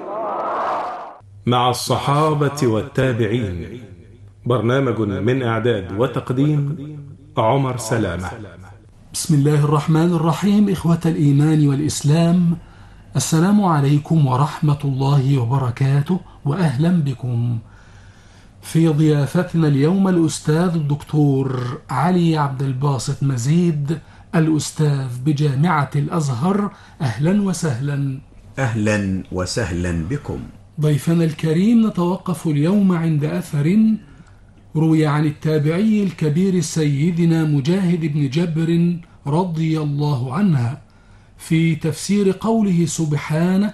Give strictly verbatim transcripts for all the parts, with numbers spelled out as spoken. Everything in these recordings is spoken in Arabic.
مع الصحابة والتابعين، برنامج من إعداد وتقديم عمر سلامة. بسم الله الرحمن الرحيم. إخوة الإيمان والإسلام، السلام عليكم ورحمة الله وبركاته، وأهلا بكم. في ضيافتنا اليوم الأستاذ الدكتور علي عبد الباسط مزيد، الأستاذ بجامعة الأزهر. أهلا وسهلا. أهلا وسهلا بكم. ضيفنا الكريم، نتوقف اليوم عند أثر روي عن التابعي الكبير سيدنا مجاهد بن جبر رضي الله عنه في تفسير قوله سبحانه: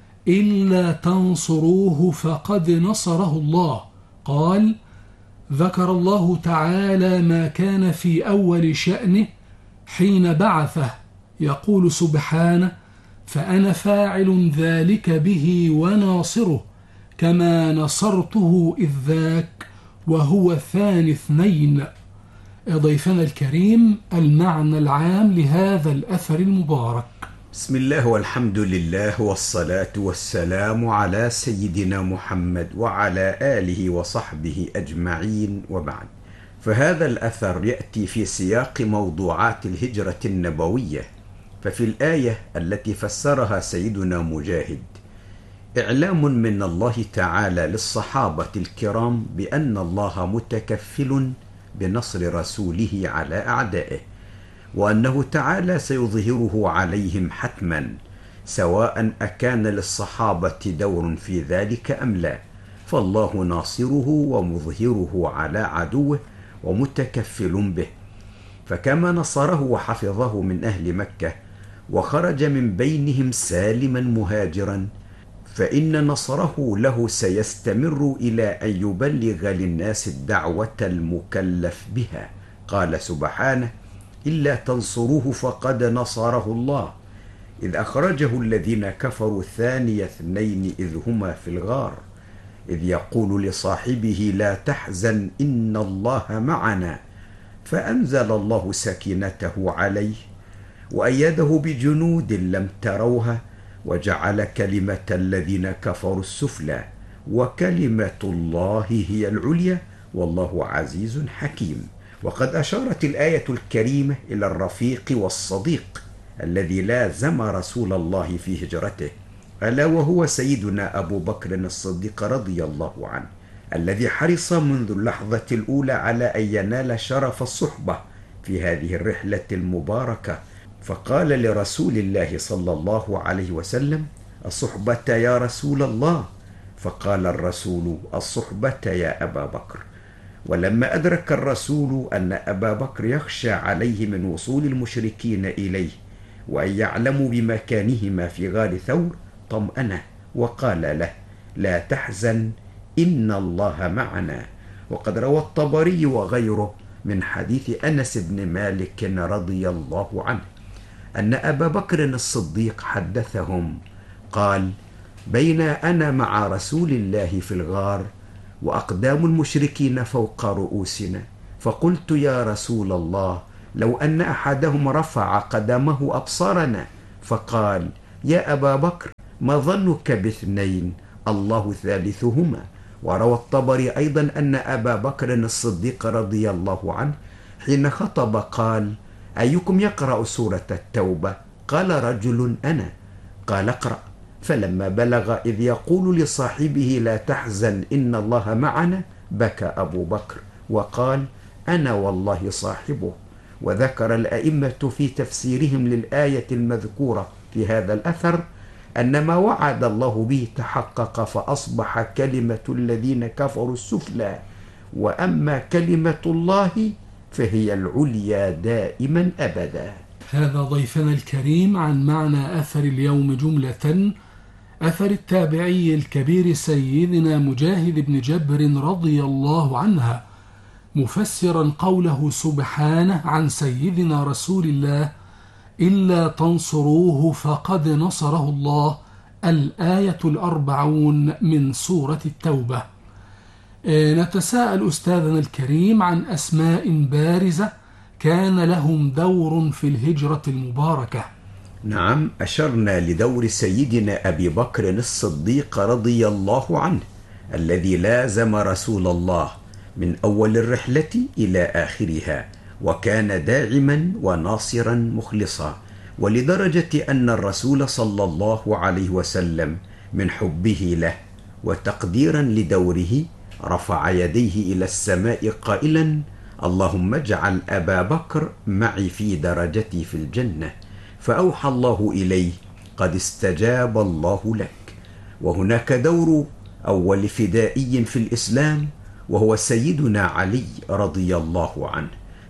إلا تنصروه فقد نصره الله. قال: ذكر الله تعالى ما كان في أول شأنه حين بعثه، يقول سبحانه: فأنا فاعل ذلك به وناصره كما نصرته إذ ذاك وهو ثاني اثنين. ضيفنا الكريم، المعنى العام لهذا الأثر المبارك. بسم الله والحمد لله والصلاة والسلام على سيدنا محمد وعلى آله وصحبه أجمعين، وبعد. فهذا الأثر يأتي في سياق موضوعات الهجرة النبوية. ففي الآية التي فسرها سيدنا مجاهد إعلام من الله تعالى للصحابة الكرام بأن الله متكفل بنصر رسوله على أعدائه، وأنه تعالى سيظهره عليهم حتما، سواء أكان للصحابة دور في ذلك أم لا، فالله ناصره ومظهره على عدوه ومتكفل به. فكما نصره وحفظه من أهل مكة وخرج من بينهم سالما مهاجرا، فإن نصره له سيستمر إلى أن يبلغ للناس الدعوة المكلف بها. قال سبحانه: إلا تنصروه فقد نصره الله إذ أخرجه الذين كفروا ثاني اثنين إذ هما في الغار إذ يقول لصاحبه لا تحزن إن الله معنا، فأنزل الله سكينته عليه وأيده بجنود لم تروها وجعل كلمة الذين كفروا السفلى وكلمة الله هي العليا والله عزيز حكيم. وقد أشارت الآية الكريمة إلى الرفيق والصديق الذي لازم رسول الله في هجرته، ألا وهو سيدنا أبو بكر الصديق رضي الله عنه، الذي حرص منذ اللحظة الأولى على أن ينال شرف الصحبة في هذه الرحلة المباركة، فقال لرسول الله صلى الله عليه وسلم: الصحبة يا رسول الله، فقال الرسول: الصحبة يا أبا بكر. ولما أدرك الرسول أن أبا بكر يخشى عليه من وصول المشركين إليه وأن يعلموا بمكانهما في غار ثور، طمأنه وقال له: لا تحزن إن الله معنا. وقد روى الطبري وغيره من حديث أنس بن مالك رضي الله عنه أن أبا بكر الصديق حدثهم قال: بين أنا مع رسول الله في الغار وأقدام المشركين فوق رؤوسنا، فقلت يا رسول الله لو أن أحدهم رفع قدمه أبصرنا، فقال: يا أبا بكر ما ظنك باثنين الله ثالثهما. وروى الطبري أيضا أن أبا بكر الصديق رضي الله عنه حين خطب قال: أيكم يقرأ سورة التوبة؟ قال رجل: أنا. قال: اقرأ. فلما بلغ إذ يقول لصاحبه لا تحزن إن الله معنا، بكى أبو بكر وقال: أنا والله صاحبه. وذكر الأئمة في تفسيرهم للآية المذكورة في هذا الأثر أن ما وعد الله به تحقق، فأصبح كلمة الذين كفروا السفلى، وأما كلمة الله فهي العليا دائما أبدا. هذا ضيفنا الكريم عن معنى أثر اليوم جملة، أثر التابعي الكبير سيدنا مجاهد بن جبر رضي الله عنه، مفسرا قوله سبحانه عن سيدنا رسول الله: إلا تنصروه فقد نصره الله، الآية الأربعون من سورة التوبة. نتساءل أستاذنا الكريم عن أسماء بارزة كان لهم دور في الهجرة المباركة. نعم، أشرنا لدور سيدنا أبي بكر الصديق رضي الله عنه الذي لازم رسول الله من أول الرحلة إلى آخرها، وكان داعما وناصرا مخلصا، ولدرجة أن الرسول صلى الله عليه وسلم من حبه له وتقديرا لدوره رفع يديه إلى السماء قائلا: اللهم اجعل أبا بكر معي في درجتي في الجنة. فأوحى الله إليه: قد استجاب الله لك. وهناك دور أول فدائي في الإسلام، وهو سيدنا علي رضي الله عنه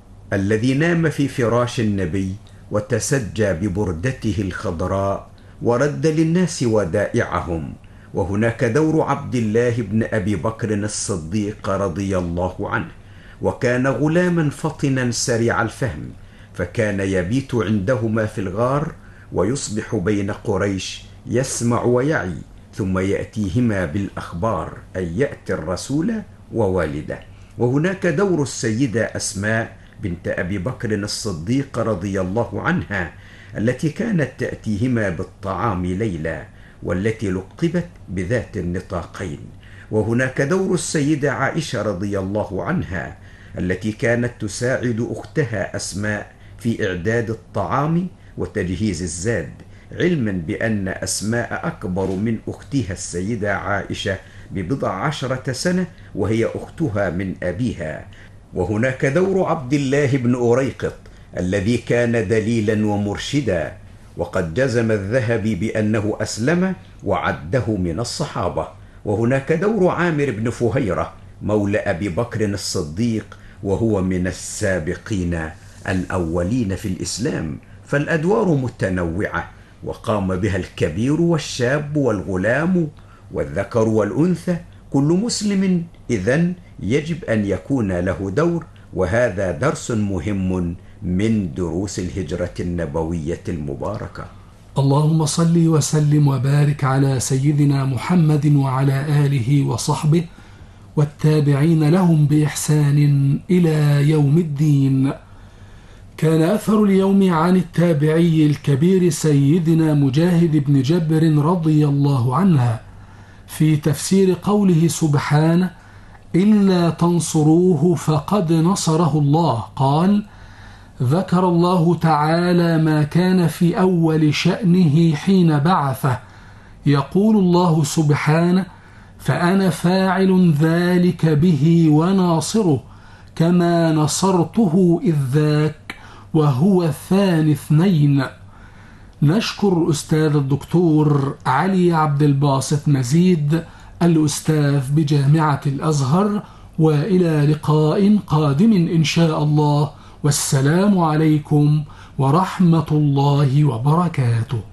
الذي نام في فراش النبي وتسجى ببردته الخضراء ورد للناس ودائعهم. وهناك دور عبد الله بن أبي بكر الصديق رضي الله عنه، وكان غلاما فطنا سريع الفهم، فكان يبيت عندهما في الغار ويصبح بين قريش يسمع ويعي، ثم يأتيهما بالأخبار، أي يأتي الرسول ووالده. وهناك دور السيدة أسماء بنت أبي بكر الصديق رضي الله عنها التي كانت تأتيهما بالطعام ليلا، والتي لقبت بذات النطاقين. وهناك دور السيدة عائشة رضي الله عنها التي كانت تساعد أختها أسماء في إعداد الطعام وتجهيز الزاد، علما بأن أسماء أكبر من أختها السيدة عائشة ببضع عشرة سنة، وهي أختها من أبيها. وهناك دور عبد الله بن أريقط الذي كان دليلا ومرشدا، وقد جزم الذهبي بأنه أسلم وعده من الصحابة. وهناك دور عامر بن فهيرة مولى أبي بكر الصديق، وهو من السابقين الأولين في الإسلام، فالأدوار متنوعة وقام بها الكبير والشاب والغلام والذكر والأنثى، كل مسلم إذن يجب أن يكون له دور. وهذا درس مهم من دروس الهجرة النبوية المباركة. اللهم صل وسلم وبارك على سيدنا محمد وعلى آله وصحبه والتابعين لهم بإحسان إلى يوم الدين. كان أثر اليوم عن التابعي الكبير سيدنا مجاهد بن جبر رضي الله عنه في تفسير قوله سبحانه: إلا تنصروه فقد نصره الله. قال: ذكر الله تعالى ما كان في أول شأنه حين بعثه، يقول الله سبحانه: فأنا فاعل ذلك به وناصره كما نصرته إذ ذاك وهو ثاني اثنين. نشكر أستاذ الدكتور علي عبد الباسط مزيد الأستاذ بجامعة الأزهر، وإلى لقاء قادم إن شاء الله، والسلام عليكم ورحمة الله وبركاته.